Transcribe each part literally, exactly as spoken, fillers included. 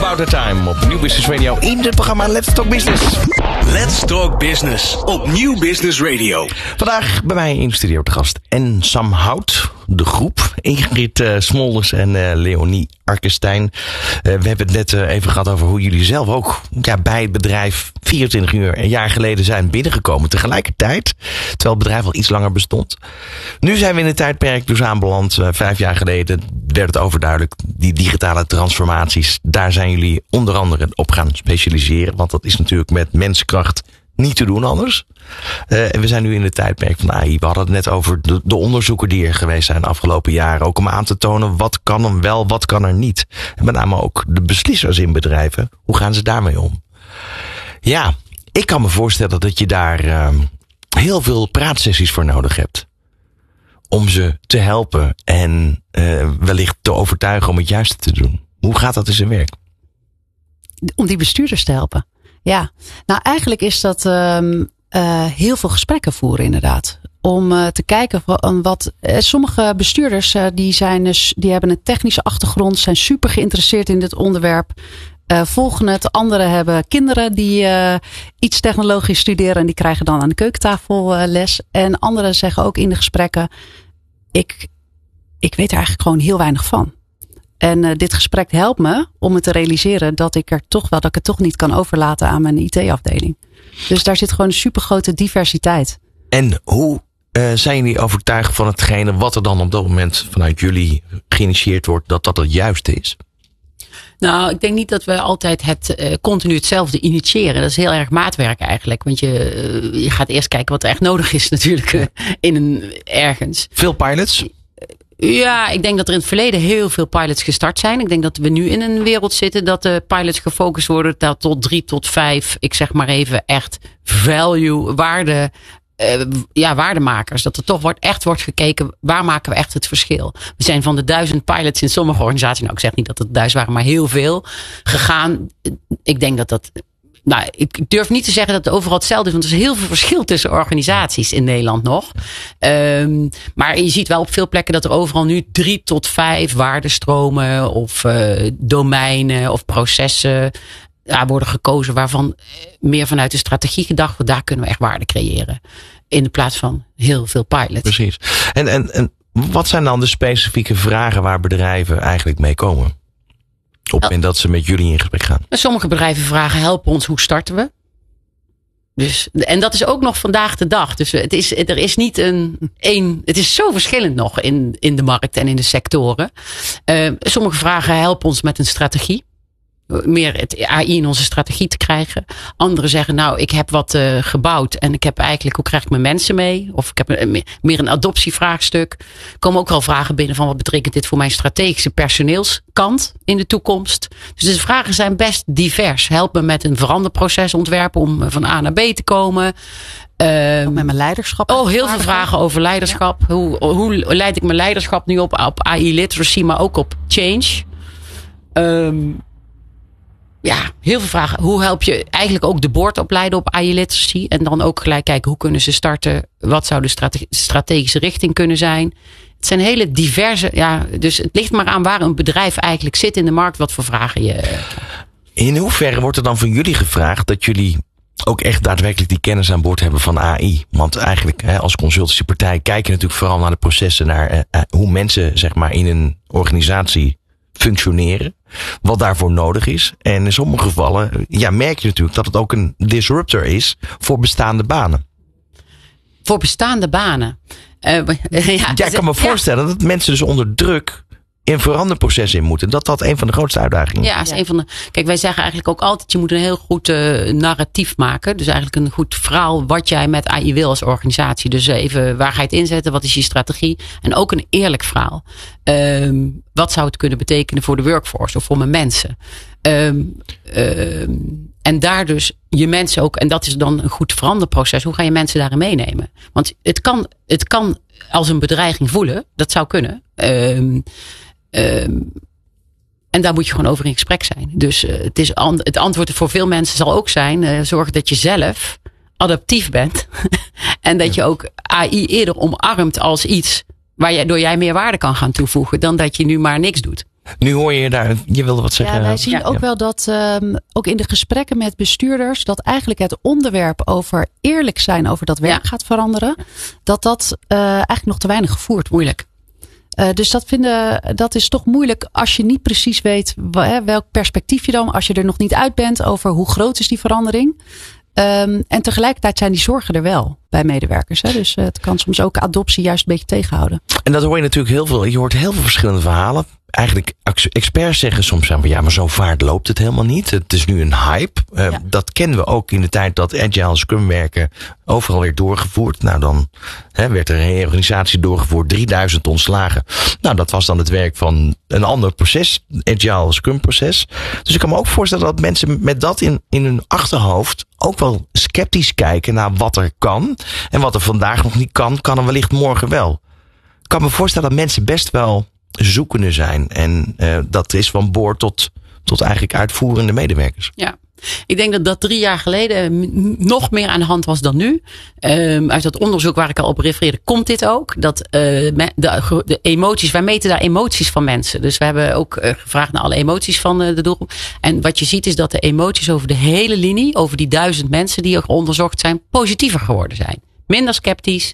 About That Time op Nieuw Business Radio in het programma Let's Talk Business. Let's Talk Business op Nieuw Business Radio. Vandaag bij mij in de studio te gast en Sam Hout, de groep, Ingrid uh, Smolders en uh, Leonie Arkestein. Uh, we hebben het net uh, even gehad over hoe jullie zelf ook ja, bij het bedrijf vierentwintig uur een jaar geleden zijn binnengekomen. Tegelijkertijd, terwijl het bedrijf al iets langer bestond. Nu zijn we in een tijdperk dus aanbeland. Uh, vijf jaar geleden werd het overduidelijk. Die digitale transformaties, daar zijn jullie onder andere op gaan specialiseren. Want dat is natuurlijk met menskracht niet te doen anders. Uh, en we zijn nu in de tijdperk van A I. We hadden het net over de, de onderzoeken die er geweest zijn de afgelopen jaren. Ook om aan te tonen wat kan er wel, wat kan er niet. En met name ook de beslissers in bedrijven. Hoe gaan ze daarmee om? Ja, ik kan me voorstellen dat je daar uh, heel veel praatsessies voor nodig hebt. Om ze te helpen en uh, wellicht te overtuigen om het juiste te doen. Hoe gaat dat in zijn werk? Om die bestuurders te helpen. Ja, nou eigenlijk is dat um, uh, heel veel gesprekken voeren inderdaad. Om uh, te kijken van wat uh, sommige bestuurders uh, die zijn dus, die hebben een technische achtergrond, zijn super geïnteresseerd in dit onderwerp. Uh, volgen het. Anderen hebben kinderen die uh, iets technologisch studeren en die krijgen dan aan de keukentafel uh, les. En anderen zeggen ook in de gesprekken, ik, ik weet er eigenlijk gewoon heel weinig van. En uh, dit gesprek helpt me om me te realiseren dat ik er toch wel, dat ik het toch niet kan overlaten aan mijn I T-afdeling. Dus daar zit gewoon een supergrote diversiteit. En hoe uh, zijn jullie overtuigd van hetgene wat er dan op dat moment vanuit jullie geïnitieerd wordt, dat dat het juiste is? Nou, ik denk niet dat we altijd het uh, continu hetzelfde initiëren. Dat is heel erg maatwerk eigenlijk. Want je, uh, je gaat eerst kijken wat er echt nodig is natuurlijk uh, in een ergens. Veel pilots? Ja, ik denk dat er in het verleden heel veel pilots gestart zijn. Ik denk dat we nu in een wereld zitten dat de pilots gefocust worden dat tot drie tot vijf, ik zeg maar even echt value, waarde, uh, ja, waardemakers. Dat er toch wordt, echt wordt gekeken, waar maken we echt het verschil? We zijn van de duizend pilots in sommige organisaties, nou ik zeg niet dat het duizend waren, maar heel veel gegaan. Ik denk dat dat... Nou, ik durf niet te zeggen dat het overal hetzelfde is, want er is heel veel verschil tussen organisaties in Nederland nog. Um, maar je ziet wel op veel plekken dat er overal nu drie tot vijf waardestromen of uh, domeinen of processen ja, worden gekozen waarvan meer vanuit de strategie gedacht wordt. Daar kunnen we echt waarde creëren. In de plaats van heel veel pilots. Precies. En, en, en wat zijn dan de specifieke vragen waar bedrijven eigenlijk mee komen? Op het moment dat ze met jullie in gesprek gaan. Sommige bedrijven vragen, helpen ons, hoe starten we? Dus, en dat is ook nog vandaag de dag. Dus het is, er is niet een, een het is zo verschillend nog in, in de markt en in de sectoren. Uh, sommige vragen helpen ons met een strategie. Meer het A I in onze strategie te krijgen. Anderen zeggen, nou, ik heb wat uh, gebouwd en ik heb eigenlijk, hoe krijg ik mijn mensen mee? Of ik heb een, meer een adoptievraagstuk. Er komen ook wel vragen binnen van wat betekent dit voor mijn strategische personeelskant in de toekomst? Dus de vragen zijn best divers. Help me met een veranderproces ontwerpen om van A naar B te komen. Uh, met mijn leiderschap. Oh, heel veel vragen over leiderschap. Ja. Hoe, hoe leid ik mijn leiderschap nu op, op A I literacy, maar ook op change? Um, Ja, heel veel vragen. Hoe help je eigenlijk ook de board opleiden op A I literacy? En dan ook gelijk kijken, hoe kunnen ze starten? Wat zou de strate- strategische richting kunnen zijn? Het zijn hele diverse, ja, dus het ligt maar aan waar een bedrijf eigenlijk zit in de markt. Wat voor vragen je... In hoeverre wordt er dan van jullie gevraagd dat jullie ook echt daadwerkelijk die kennis aan boord hebben van A I? Want eigenlijk hè, als consultancypartij kijken natuurlijk vooral naar de processen, naar uh, hoe mensen zeg maar in een organisatie functioneren. Wat daarvoor nodig is. En in sommige gevallen ja, merk je natuurlijk dat het ook een disruptor is voor bestaande banen. Voor bestaande banen? Uh, ja, ja, ik kan me voorstellen ja. dat mensen dus onder druk in veranderproces in moeten. Dat dat een van de grootste uitdagingen is. Ja, is een van de. Kijk, wij zeggen eigenlijk ook altijd, je moet een heel goed uh, narratief maken. Dus eigenlijk een goed verhaal wat jij met A I wil als organisatie. Dus even, waar ga je het inzetten? Wat is je strategie? En ook een eerlijk verhaal. Um, wat zou het kunnen betekenen voor de workforce of voor mijn mensen? Um, um, en daar dus je mensen ook, en dat is dan een goed veranderproces. Hoe ga je mensen daarin meenemen? Want het kan, het kan als een bedreiging voelen. Dat zou kunnen. Um, Um, en daar moet je gewoon over in gesprek zijn. Dus uh, het, is an- het antwoord voor veel mensen zal ook zijn, uh, zorg dat je zelf adaptief bent. En dat je ook A I eerder omarmt als iets waardoor jij meer waarde kan gaan toevoegen dan dat je nu maar niks doet. Nu hoor je daar, je wilde wat zeggen. Ja, wij zien Ja. ook wel dat, um, ook in de gesprekken met bestuurders, dat eigenlijk het onderwerp over eerlijk zijn over dat werk Ja. gaat veranderen. Dat dat uh, eigenlijk nog te weinig gevoerd wordt. Moeilijk. Uh, dus dat, vinden, dat is toch moeilijk als je niet precies weet hè, welk perspectief je dan, als je er nog niet uit bent over hoe groot is die verandering. Um, en tegelijkertijd zijn die zorgen er wel bij medewerkers. Hè? Dus uh, het kan soms ook adoptie juist een beetje tegenhouden. En dat hoor je natuurlijk heel veel. Je hoort heel veel verschillende verhalen. Eigenlijk experts zeggen soms van ja, maar zo vaart loopt het helemaal niet. Het is nu een hype. Uh, Ja. Dat kennen we ook in de tijd dat agile scrum werken overal werd doorgevoerd. Nou, dan hè, werd er een reorganisatie doorgevoerd, drieduizend ontslagen. Nou, dat was dan het werk van een ander proces, agile scrum proces. Dus ik kan me ook voorstellen dat mensen met dat in, in hun achterhoofd ook wel sceptisch kijken naar wat er kan. En wat er vandaag nog niet kan, kan er wellicht morgen wel. Ik kan me voorstellen dat mensen best wel zoekende zijn. En uh, dat is van boord tot, tot eigenlijk uitvoerende medewerkers. Ja. Ik denk dat dat drie jaar geleden m- nog meer aan de hand was dan nu. Um, uit dat onderzoek waar ik al op refereerde, komt dit ook. Dat uh, me, de, de emoties, wij meten daar emoties van mensen. Dus we hebben ook uh, gevraagd naar alle emoties van uh, de doelgroep. En wat je ziet is dat de emoties over de hele linie, over die duizend mensen die er onderzocht zijn, positiever geworden zijn. Minder sceptisch.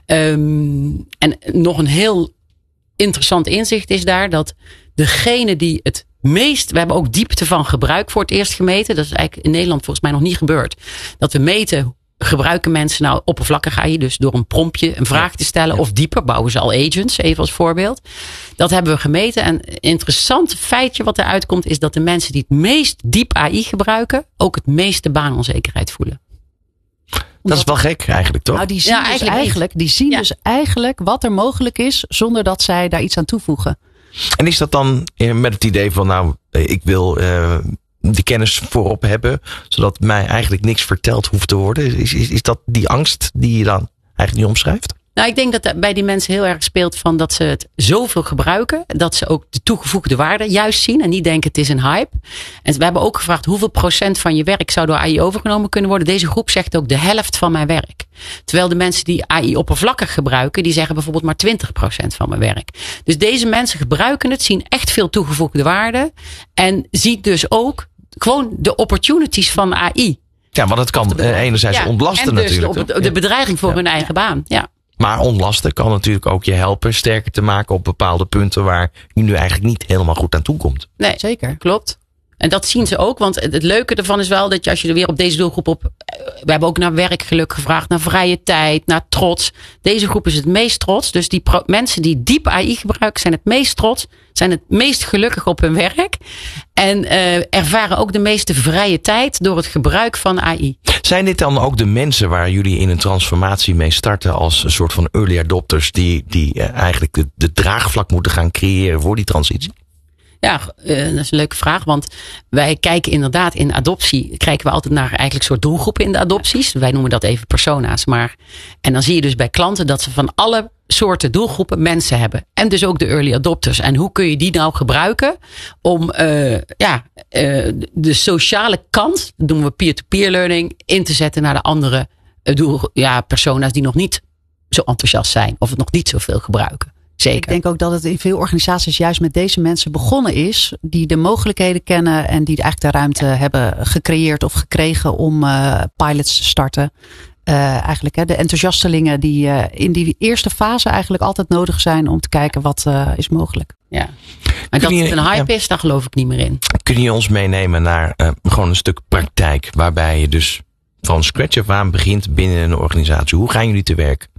Um, en nog een heel interessant inzicht is daar dat degene die het meest, we hebben ook diepte van gebruik voor het eerst gemeten. Dat is eigenlijk in Nederland volgens mij nog niet gebeurd. Dat we meten, gebruiken mensen nou oppervlakkig A I, dus door een promptje een vraag te stellen, ja. Of dieper, bouwen ze al agents, even als voorbeeld. Dat hebben we gemeten. En een interessant feitje wat eruit komt is dat de mensen die het meest diep A I gebruiken, ook het meeste baamonzekerheid voelen. Dat is wel gek eigenlijk, toch? Nou, die zien, Ja, dus, eigenlijk eigenlijk, die zien Ja. dus eigenlijk wat er mogelijk is zonder dat zij daar iets aan toevoegen. En is dat dan met het idee van nou, ik wil uh, die kennis voorop hebben, zodat mij eigenlijk niks verteld hoeft te worden? Is, is, is dat die angst die je dan eigenlijk niet omschrijft? Nou, ik denk dat er bij die mensen heel erg speelt van dat ze het zoveel gebruiken, dat ze ook de toegevoegde waarde juist zien en niet denken het is een hype. En we hebben ook gevraagd hoeveel procent van je werk zou door A I overgenomen kunnen worden. Deze groep zegt ook de helft van mijn werk. Terwijl de mensen die A I oppervlakkig gebruiken, die zeggen bijvoorbeeld maar twintig procent van mijn werk. Dus deze mensen gebruiken het, zien echt veel toegevoegde waarde en ziet dus ook gewoon de opportunities van A I. Ja, want het kan uh, enerzijds Ja, ontlasten en dus natuurlijk. de, de bedreiging voor Ja. hun eigen baan. Ja. Maar ontlasten kan natuurlijk ook je helpen sterker te maken op bepaalde punten waar je nu eigenlijk niet helemaal goed aan toe komt. Nee, Zeker. klopt. En dat zien ze ook. Want het, het leuke ervan is wel dat je als je er weer op deze doelgroep op. We hebben ook naar werkgeluk gevraagd, naar vrije tijd, naar trots. Deze groep is het meest trots. Dus die pro, mensen die diep A I gebruiken zijn het meest trots. Zijn het meest gelukkig op hun werk. En uh, ervaren ook de meeste vrije tijd door het gebruik van A I. Zijn dit dan ook de mensen waar jullie in een transformatie mee starten als een soort van early adopters die, die uh, eigenlijk de, de draagvlak moeten gaan creëren voor die transitie? Ja, uh, dat is een leuke vraag. Want wij kijken inderdaad in adoptie. Kijken we altijd naar eigenlijk soort doelgroepen in de adopties. Wij noemen dat even persona's. Maar, en dan zie je dus bij klanten dat ze van alle soorten doelgroepen mensen hebben. En dus ook de early adopters. En hoe kun je die nou gebruiken om uh, ja, uh, de sociale kant, dat doen we peer-to-peer learning, in te zetten naar de andere uh, doel, ja, persona's die nog niet zo enthousiast zijn. Of het nog niet zoveel gebruiken. Zeker. Ik denk ook dat het in veel organisaties juist met deze mensen begonnen is. Die de mogelijkheden kennen en die eigenlijk de ruimte ja. hebben gecreëerd of gekregen om uh, pilots te starten. Uh, eigenlijk hè, de enthousiastelingen die uh, in die eerste fase eigenlijk altijd nodig zijn om te kijken wat uh, is mogelijk. Ja. Maar dat je, het een hype ja. is, daar geloof ik niet meer in. Kun je ons meenemen naar uh, gewoon een stuk praktijk waarbij je dus van scratch af aan begint binnen een organisatie? Hoe gaan jullie te werk?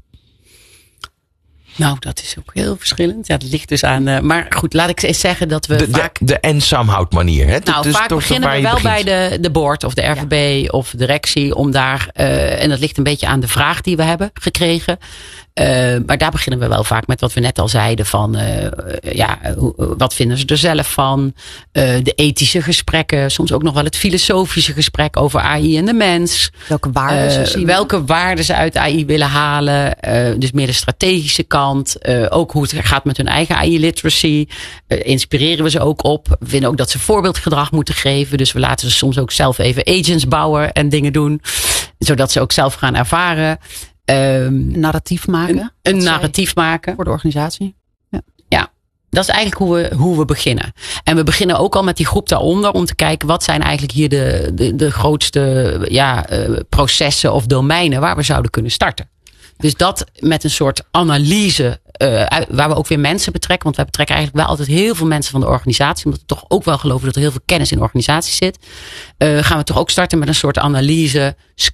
Nou, dat is ook heel verschillend. Ja, dat ligt dus aan. Uh, maar goed, laat ik eens zeggen dat we de, vaak. De, de en-somehout manier. Hè? Nou, dus vaak beginnen we wel bij de, de board of de R V B ja. of de directie om daar. Uh, en dat ligt een beetje aan de vraag die we hebben gekregen. Uh, maar daar beginnen we wel vaak met wat we net al zeiden van. Uh, ja, uh, wat vinden ze er zelf van? Uh, de ethische gesprekken. Soms ook nog wel het filosofische gesprek over A I en de mens. Welke waarden uh, ze zien. Welke waarden ze uit A I willen halen. Uh, dus meer de strategische kant. Uh, ook hoe het gaat met hun eigen A I-literacy. Uh, inspireren we ze ook op. We vinden ook dat ze voorbeeldgedrag moeten geven. Dus we laten ze soms ook zelf even agents bouwen en dingen doen. Zodat ze ook zelf gaan ervaren. Um, een narratief maken. Een, een narratief maken. Voor de organisatie. Ja. ja. Dat is eigenlijk hoe we, hoe we beginnen. En we beginnen ook al met die groep daaronder om te kijken wat zijn eigenlijk hier de, de, de grootste ja, uh, processen of domeinen waar we zouden kunnen starten. Dus dat met een soort analyse, uh, waar we ook weer mensen betrekken. Want wij betrekken eigenlijk wel altijd heel veel mensen van de organisatie. Omdat we toch ook wel geloven dat er heel veel kennis in de organisatie zit. Uh, gaan we toch ook starten met een soort analyse.